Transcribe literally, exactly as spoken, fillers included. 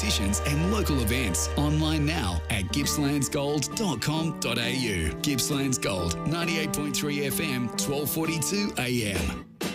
competitions and local events. Online now at gippslands gold dot com dot a u. Gippslands Gold, ninety-eight point three F M, twelve forty-two A M.